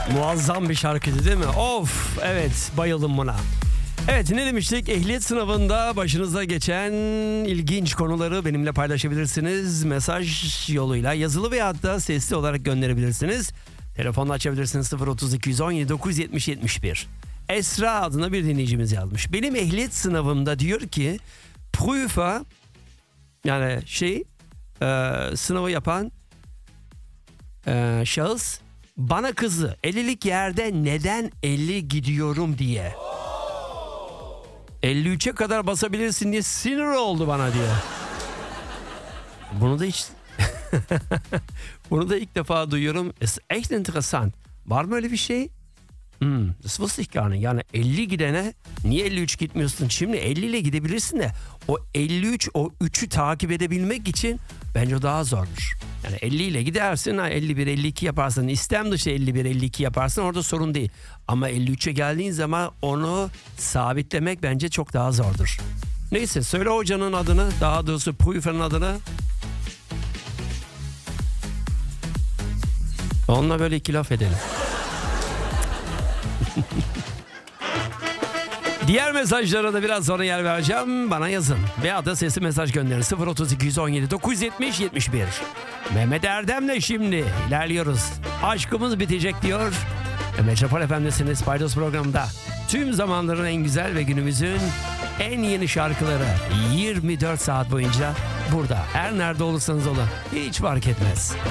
Muazzam bir şarkıydı değil mi? Of, evet, bayıldım buna. Evet, ne demiştik? Ehliyet sınavında başınıza geçen ilginç konuları benimle paylaşabilirsiniz. Mesaj yoluyla yazılı veya da sesli olarak gönderebilirsiniz. Telefonla açabilirsiniz 032 117 970 71. Esra adına bir dinleyicimiz yazmış. Benim ehliyet sınavımda diyor ki Prüfer, yani sınavı yapan şahıs bana kızı 50'lik yerde neden 50 gidiyorum diye. 53'e kadar basabilirsin diye sinir oldu bana diyor. Bunu da hiç bunu da ilk defa duyuyorum. Es echt interessant. Var mı öyle bir şey? Das wusste ich gar nicht. Yani 50 gidene niye 53 gitmiyorsun? Şimdi 50 ile gidebilirsin de o 53, o 3'ü takip edebilmek için bence o daha zormuş. Yani 50 ile gidersin, 51, 52 yaparsın. İstem dışı 51, 52 yaparsın, orada sorun değil. Ama 53'e geldiğin zaman onu sabitlemek bence çok daha zordur. Neyse, söyle hocanın adını, daha doğrusu Prüfer'in adını. Onunla böyle iki laf edelim. Diğer mesajlara da biraz sonra yer vereceğim. Bana yazın veya da sesli mesaj gönderin. 032 117 970 71. Mehmet Erdem'le şimdi ilerliyoruz. Aşkımız bitecek diyor. Metropol FM'desiniz, Paydos programında. Tüm zamanların en güzel ve günümüzün en yeni şarkıları 24 saat boyunca burada. Her nerede olursanız olun, hiç fark etmez.